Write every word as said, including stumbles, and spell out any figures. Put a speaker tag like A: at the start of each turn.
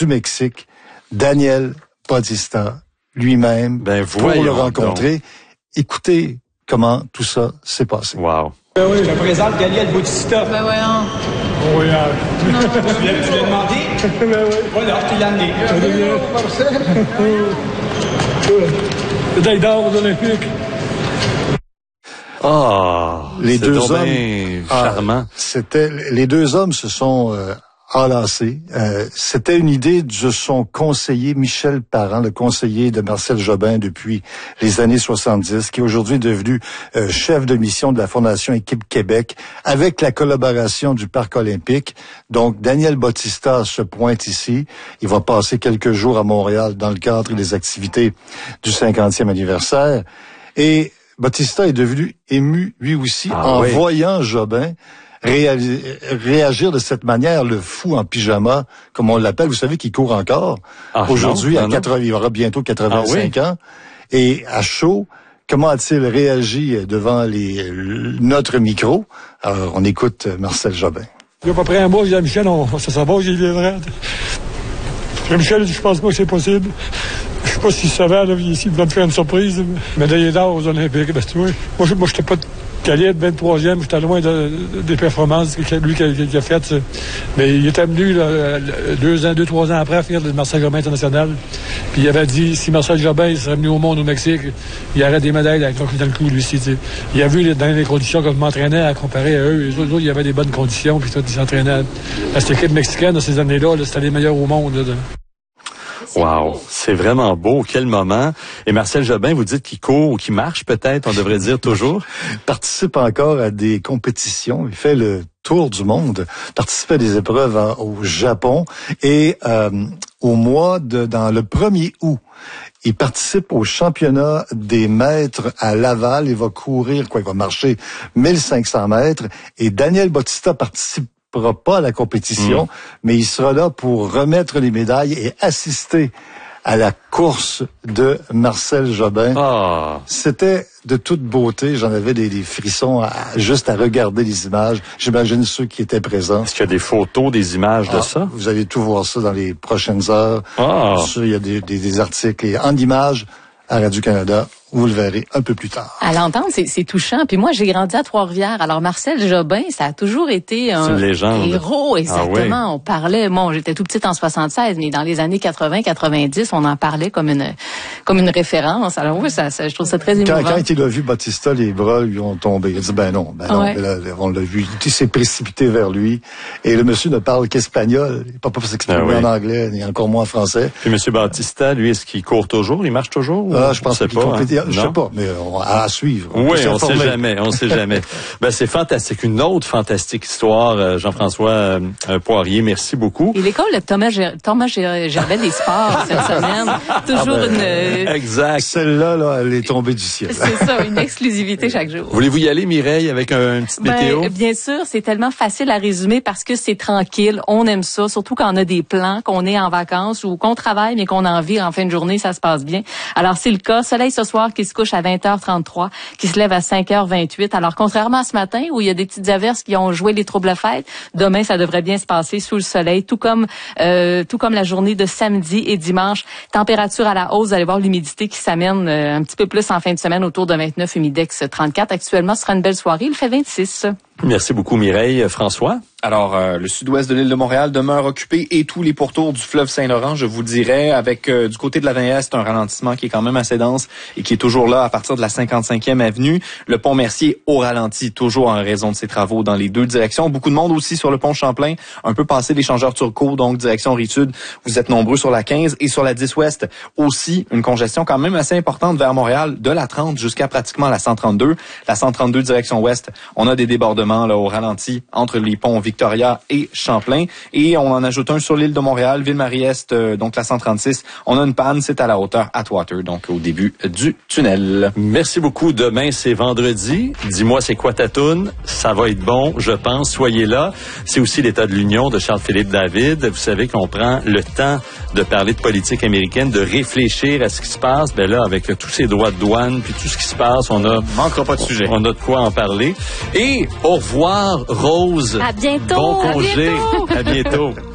A: du Mexique, Daniel Bautista lui-même,
B: ben,
A: pour le rencontrer. Donc. Écoutez comment tout ça s'est passé.
B: Wow.
C: Ben oui, je te présente Daniel Bautista.
D: Ben voyons.
C: Oh, oui, hein. Non. Tu l'as, tu l'as demandé? Ben oui. Voilà, je te l'ai amené.
E: Médaille d'or aux Olympiques.
B: Ah, oh,
A: les deux hommes
B: charmants.
A: Ah, c'était les deux hommes se sont euh, enlacés. Euh, c'était une idée de son conseiller Michel Parent, le conseiller de Marcel Jobin depuis les années soixante-dix, qui est aujourd'hui devenu euh, chef de mission de la Fondation Équipe Québec, avec la collaboration du Parc olympique. Donc, Daniel Bautista se pointe ici. Il va passer quelques jours à Montréal dans le cadre des activités du cinquantième anniversaire. Et Bautista est devenu ému, lui aussi, ah, en oui. voyant Jobin réali- réagir de cette manière, le fou en pyjama, comme on l'appelle. Vous savez qu'il court encore. Ah, aujourd'hui, non, à quatre-vingts, il aura bientôt quatre-vingt-cinq ah, oui. ans. Et à chaud, comment a-t-il réagi devant les, notre micro? Alors, on écoute Marcel Jobin.
E: Il y a à peu près un mois, j'ai dit à Michel, on, ça, ça va, j'y viendrai. Michel, je pense pas que c'est possible. Je sais pas s'il savait, là, ici, il voulait me faire une surprise. Médaille d'or aux Olympiques, ben, tu vois. Moi, je, moi, j'étais pas de calibre, vingt-troisième, j'étais loin de, de, des performances que lui qui a, qui a faites. Mais il était venu, là, deux ans, deux, trois ans après, à faire le Marcel Jobin International. Puis il avait dit, si Marcel Jobin il serait venu au monde, au Mexique, il y aurait des médailles avec dans le cou, lui aussi, tu sais. Il a vu, dans les conditions comme je m'entraînais à comparer à eux. Les autres, il y avait des bonnes conditions, puis tout, il s'entraînait. À cette équipe mexicaine, dans ces années-là, là, c'était les meilleurs au monde, là.
B: Wow, c'est vraiment beau, quel moment. Et Marcel Jobin, vous dites qu'il court ou qu'il marche peut-être, on devrait dire toujours.
A: Participe encore à des compétitions, il fait le tour du monde, participe à des épreuves hein, au Japon et euh, au mois de, dans le premier août, il participe au championnat des maîtres à Laval, il va courir, quoi, il va marcher mille cinq cents mètres et Daniel Bautista participe pas à la compétition, mmh. mais il sera là pour remettre les médailles et assister à la course de Marcel Jobin.
B: Oh.
A: C'était de toute beauté. J'en avais des, des frissons à, juste à regarder les images. J'imagine ceux qui étaient présents.
B: Est-ce qu'il y a des photos, des images ah, de ça?
A: Vous allez tout voir ça dans les prochaines heures.
B: Oh.
A: Il y a des, des, des articles et en images à Radio-Canada. Vous le verrez un peu plus tard.
D: À l'entendre, c'est, c'est touchant. Puis moi, j'ai grandi à Trois-Rivières. Alors, Marcel Jobin, ça a toujours été un héros, exactement. Ah oui. On parlait, bon, j'étais tout petite en soixante-seize, mais dans les années quatre-vingts, quatre-vingt-dix, on en parlait comme une, comme une référence. Alors oui, ça, ça je trouve ça très émouvant.
A: Quand, quand il a vu Bautista, les bras lui ont tombé. Il a dit, ben non, ben non.
D: Ouais.
A: Là, on l'a vu. Il s'est précipité vers lui. Et le monsieur ne parle qu'espagnol. Il ne peut pas s'exprimer ah oui. en anglais, ni encore moins en français.
B: Puis monsieur Bautista, lui, est-ce qu'il court toujours? Il marche toujours?
A: Ah, je pense
B: qu'il
A: pas. Hein? Je
B: non?
A: sais pas, mais à suivre. On
B: oui, on sait jamais, on sait jamais. Ben c'est fantastique, une autre fantastique histoire, Jean-François euh, Poirier. Merci beaucoup.
D: Et l'école de Thomas Ger- Thomas Ger- Gervais des sports cette semaine, toujours ah ben, une.
B: Euh... Exact.
A: Celle-là, là, elle est tombée du ciel.
D: C'est ça, une exclusivité chaque jour.
B: Voulez-vous y aller, Mireille, avec un, une petite
D: ben,
B: météo?
D: Bien sûr, c'est tellement facile à résumer parce que c'est tranquille. On aime ça, surtout quand on a des plans, qu'on est en vacances ou qu'on travaille mais qu'on a envie en fin de journée, ça se passe bien. Alors c'est le cas. Soleil ce soir qui se couche à vingt heures trente-trois. Qui se lève à cinq heures vingt-huit. Alors, contrairement à ce matin, où il y a des petites averses qui ont joué les troubles fêtes, demain, ça devrait bien se passer sous le soleil, tout comme euh, tout comme la journée de samedi et dimanche. Température à la hausse, vous allez voir l'humidité qui s'amène euh, un petit peu plus en fin de semaine, autour de vingt-neuf, humidex trente-quatre. Actuellement, ce sera une belle soirée, il fait vingt-six.
B: Merci beaucoup, Mireille. François?
F: Alors, euh, le sud-ouest de l'île de Montréal demeure occupé et tous les pourtours du fleuve Saint-Laurent, je vous dirais, avec euh, du côté de la vingt Est, un ralentissement qui est quand même assez dense et qui est toujours là à partir de la cinquante-cinquième avenue. Le pont Mercier au ralenti, toujours en raison de ses travaux dans les deux directions. Beaucoup de monde aussi sur le pont Champlain, un peu passé l'échangeur Turcot, donc direction Rive-Sud. Vous êtes nombreux sur la quinze et sur la dix Ouest. Aussi, une congestion quand même assez importante vers Montréal, de la trente jusqu'à pratiquement la cent trente-deux. La cent trente-deux direction Ouest, on a des débordements là au ralenti entre les ponts Victoria et Champlain. Et on en ajoute un sur l'île de Montréal, Ville-Marie-Est, euh, donc la cent trente-six. On a une panne, c'est à la hauteur Atwater, donc au début du tunnel.
B: Merci beaucoup. Demain, c'est vendredi. Dis-moi, c'est quoi ta toune? Ça va être bon, je pense. Soyez là. C'est aussi l'État de l'Union de Charles-Philippe David. Vous savez qu'on prend le temps de parler de politique américaine, de réfléchir à ce qui se passe. Ben là, avec tous ces droits de douane, puis tout ce qui se passe, on a...
F: Manquera pas de sujet.
B: On a de quoi en parler. Et au revoir, Rose.
D: À bientôt.
B: Bon congé.
D: À bientôt.
B: À bientôt.